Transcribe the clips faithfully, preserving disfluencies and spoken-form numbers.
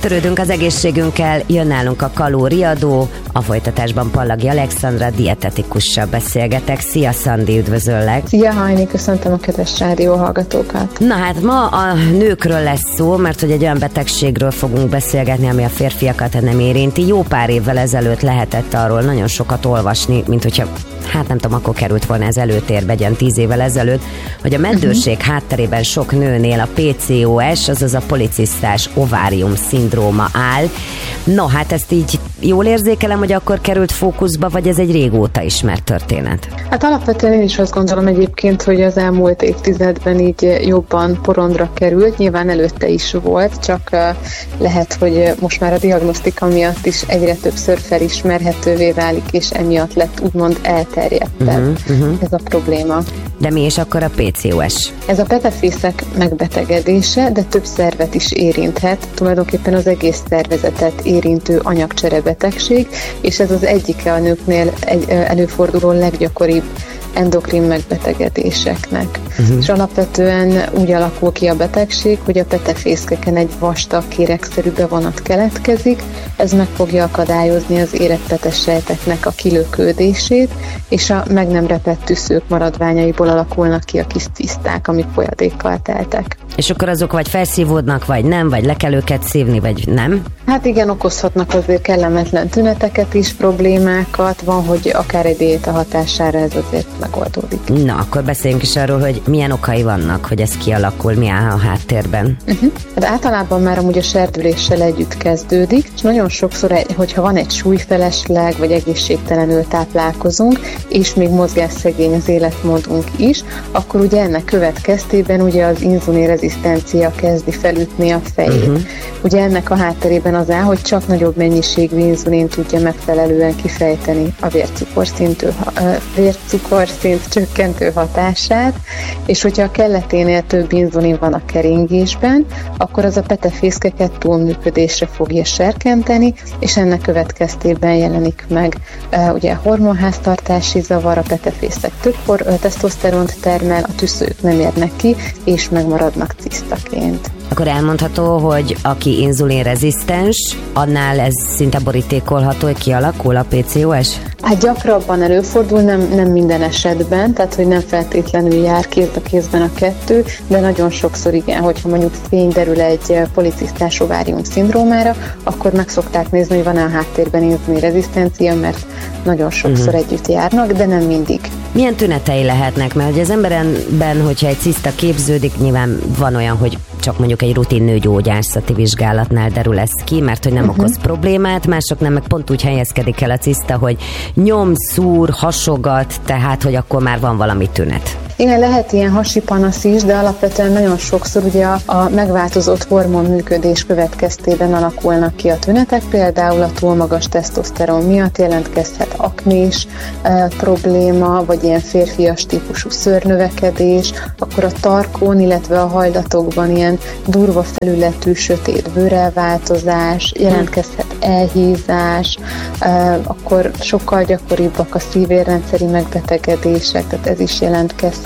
Megtörődünk az egészségünkkel, jön nálunk a kalóriadó, a folytatásban Pallagi Alexandra dietetikussal beszélgetek. Szia, Szandi, üdvözöllek! Szia, Hajni, köszöntöm a kedves rádióhallgatókat! Na hát ma a nőkről lesz szó, mert hogy egy olyan betegségről fogunk beszélgetni, ami a férfiakat nem érinti. Jó pár évvel ezelőtt lehetett arról nagyon sokat olvasni, mint hogyha, hát nem tudom, akkor került volna ez előtérbe, egy ilyen tíz évvel ezelőtt, hogy a meddőség uh-huh. hátterében sok nőnél a pé cé o es, azaz a policisztás ovárium szindróma áll. No, hát ezt így jól érzékelem, hogy akkor került fókuszba, vagy ez egy régóta ismert történet? Hát alapvetően én is azt gondolom egyébként, hogy az elmúlt évtizedben így jobban porondra került, nyilván előtte is volt, csak lehet, hogy most már a diagnosztika miatt is egyre többször felismerhetővé válik, és emiatt lett úgymond elterjedtebb uh-huh, uh-huh. ez a probléma. De mi is akkor a pé cé o es? Ez a petefészek megbetegedése, de több szervet is érinthet, tulajdonképpen az egész szervezetet érintő anyagcserebetegség, és ez az egyike a nőknél egy előforduló leggyakoribb endokrin megbetegedéseknek. Uh-huh. És alapvetően úgy alakul ki a betegség, hogy a petefészkeken egy vastag, kéregszerű bevonat keletkezik, ez meg fogja akadályozni az érett petessejteknek a kilökődését, és a meg nem repett tüszők maradványaiból alakulnak ki a kis ciszták, amik folyadékkal teltek. És akkor azok vagy felszívódnak, vagy nem, vagy le kell őket szívni, vagy nem? Hát igen, okozhatnak azért kellemetlen tüneteket is, problémákat, van, hogy akár egy diéta hatására ez azért megoldódik. Na, akkor beszéljünk is arról, hogy milyen okai vannak, hogy ez kialakul, mi áll a háttérben. Uh-huh. De általában már amúgy a serdüléssel együtt kezdődik, és nagyon sokszor, hogyha van egy súlyfelesleg, vagy egészségtelenül táplálkozunk, és még mozgásszegény az életmódunk is, akkor ugye ennek következtében ugye az inzulinrezisztencia kezdi felütni a fejét. Uh-huh. Ugye ennek a hátterében az áll, hogy csak nagyobb mennyiségű inzulin tudja megfelelően kifejteni a vércukorszintű, vércukorszint csökkentő hatását, és hogyha a kelleténél több inzulin van a keringésben, akkor az a petefészkeket túlműködésre fogja serkenteni, és ennek következtében jelenik meg uh, ugye hormonháztartási zavar, a petefészek több uh, tesztoszteront termel, a tüszők nem érnek ki, és megmaradnak cisztaként. Akkor elmondható, hogy aki inzulinrezisztens, annál ez szinte borítékolható, hogy kialakul a pé cé o es? Hát gyakrabban előfordul, nem, nem minden esetben, tehát hogy nem feltétlenül jár kézbe kézben a kettő, de nagyon sokszor igen, hogyha mondjuk fény derül egy policisztás ovárium szindrómára, akkor meg szokták nézni, hogy van-e a háttérben inzulinrezisztencia, mert nagyon sokszor uh-huh. együtt járnak, de nem mindig. Milyen tünetei lehetnek? Mert hogy az emberben, hogyha egy ciszta képződik, nyilván van olyan, hogy csak mondjuk egy rutin nőgyógyászati vizsgálatnál derül ez ki, mert hogy nem uh-huh. okoz problémát, másoknál meg pont úgy helyezkedik el a ciszta, hogy nyom, szúr, hasogat, tehát hogy akkor már van valami tünet. Igen, lehet ilyen hasi panasz is, de alapvetően nagyon sokszor ugye a, a megváltozott hormonműködés következtében alakulnak ki a tünetek, például a túl magas tesztoszteron miatt jelentkezhet aknés e, probléma, vagy ilyen férfias típusú szőrnövekedés, akkor a tarkón, illetve a hajlatokban ilyen durva felületű sötét bőrelváltozás, jelentkezhet elhízás, e, akkor sokkal gyakoribbak a szívérrendszeri megbetegedések, tehát ez is jelentkezhet.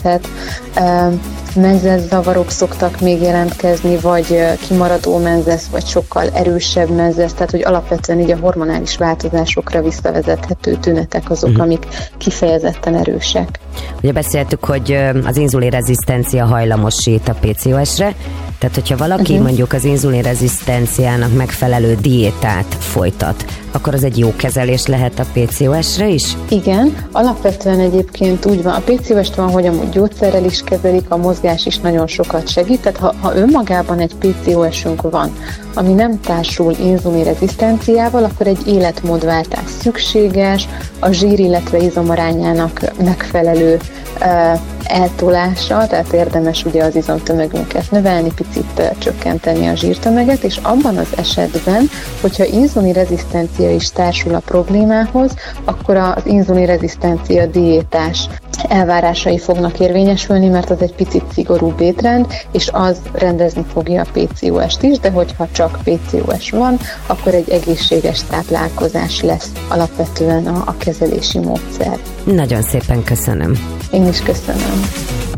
Menzesz zavarok szoktak még jelentkezni, vagy kimaradó menzesz, vagy sokkal erősebb menzesz, tehát hogy alapvetően így a hormonális változásokra visszavezethető tünetek azok, uh-huh. amik kifejezetten erősek. Ugye beszéltük, hogy az inzulinrezisztencia hajlamosít a pé cé o esre, tehát hogyha valaki uh-huh. mondjuk az inzulinrezisztenciának megfelelő diétát folytat, akkor az egy jó kezelés lehet a pé cé o esre is? Igen, alapvetően egyébként úgy van, a pé cé o est van, hogy amúgy gyógyszerrel is kezelik, a mozgás is nagyon sokat segít, tehát ha, ha önmagában egy pé cé o esünk van, ami nem társul inzulinrezisztenciával, akkor egy életmódváltás szükséges, a zsír, illetve izomarányának megfelelő uh, eltolása, tehát érdemes ugye az izomtömegünket növelni, picit uh, csökkenteni a zsírtömeget, és abban az esetben, hogyha inzulinrezisztencia is társul a problémához, akkor az inzulinrezisztencia diétás elvárásai fognak érvényesülni, mert az egy picit szigorúbb étrend, és az rendezni fogja a pé cé o est is, de hogyha csak pé cé o es van, akkor egy egészséges táplálkozás lesz alapvetően a, a kezelési módszer. Nagyon szépen köszönöm. Én is köszönöm.